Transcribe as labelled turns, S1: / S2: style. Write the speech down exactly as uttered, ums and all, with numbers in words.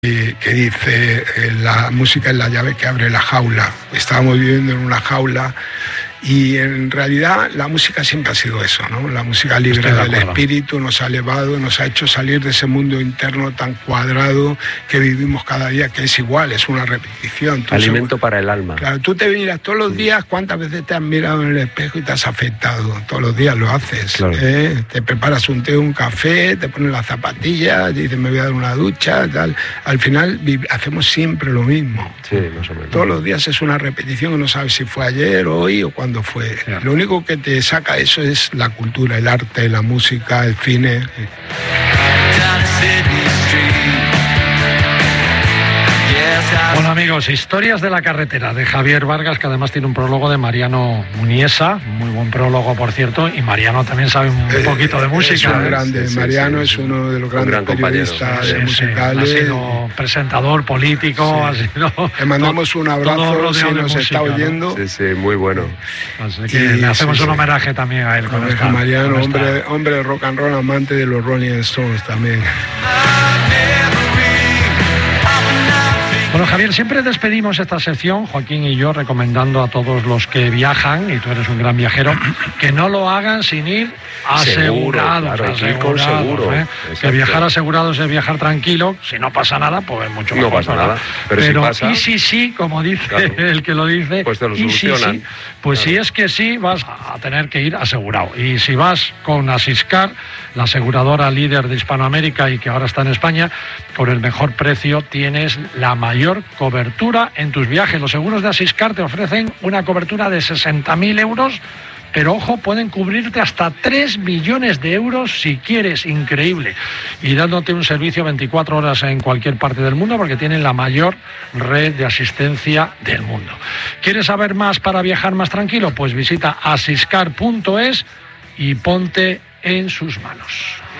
S1: que dice eh, la música es la llave que abre la jaula. Estábamos viviendo en una jaula y en realidad la música siempre ha sido eso, ¿no? La música libre del espíritu nos ha elevado, nos ha hecho salir de ese mundo interno tan cuadrado que vivimos cada día, que es igual, es una repetición.
S2: Tú Alimento seguro, para el alma.
S1: Claro, tú te miras todos los días, ¿cuántas veces te has mirado en el espejo y te has afectado? Todos los días lo haces. Claro. ¿eh? Te preparas un té, un café, te pones las zapatillas, dices me voy a dar una ducha, tal. Al final hacemos siempre lo mismo.
S2: Sí, más o menos.
S1: Todos los días es una repetición que no sabes si fue ayer, hoy o cuándo fue. Sí. Lo único que te saca eso es la cultura, el arte, la música, el cine.
S3: Bueno, amigos, Historias de la carretera de Javier Vargas, que además tiene un prólogo de Mariano Muniesa, muy buen prólogo, por cierto, y Mariano también sabe un eh, poquito de música.
S1: Es un grande, sí, sí, Mariano sí, sí, es uno de los grandes gran periodistas sí, sí, musicales.
S3: Sí, ha sido presentador político, sí. ha sido...
S1: Le mandamos un abrazo si nos música, está oyendo.
S2: ¿no? Sí, sí, muy bueno.
S3: Así que y, le hacemos sí, un homenaje sí. también a él. Con esta,
S1: Mariano,
S3: con
S1: hombre, esta... hombre de rock and roll, amante de los Rolling Stones también.
S3: Bueno, Javier, siempre despedimos esta sección, Joaquín y yo, recomendando a todos los que viajan, y tú eres un gran viajero, que no lo hagan sin ir asegurados.
S2: Seguro, claro,
S3: asegurados
S2: seguro.
S3: ¿eh? Que viajar asegurados es viajar tranquilo. Si no pasa nada, pues es mucho mejor.
S2: No pasa nada. Pero,
S3: Pero
S2: si pasa,
S3: y si sí, como dice claro, el que lo dice,
S2: pues te lo
S3: y
S2: solucionan.
S3: Si sí, pues claro. Si es que sí, vas a tener que ir asegurado. Y si vas con Asiscar, la aseguradora líder de Hispanoamérica y que ahora está en España, con el mejor precio tienes la mayor cobertura en tus viajes. Los seguros de Asiscar te ofrecen una cobertura de sesenta mil euros, pero ojo, pueden cubrirte hasta tres millones de euros si quieres, increíble. Y dándote un servicio veinticuatro horas en cualquier parte del mundo, porque tienen la mayor red de asistencia del mundo. ¿Quieres saber más para viajar más tranquilo? Pues visita asiscar punto es y ponte en sus manos.